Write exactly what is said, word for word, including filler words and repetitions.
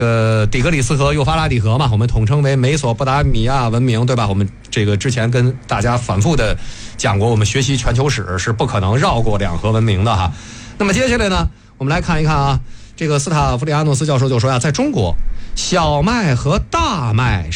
呃，底格里斯河、幼发拉底河嘛，我们统称为美索不达米亚文明，对吧？我们这个之前跟大家反复的讲过，我们学习全球史是不可能绕过两河文明的哈。那么接下来呢，我们来看一看啊，这个斯塔夫利亚诺斯教授就说呀、啊，在中国，小麦和大麦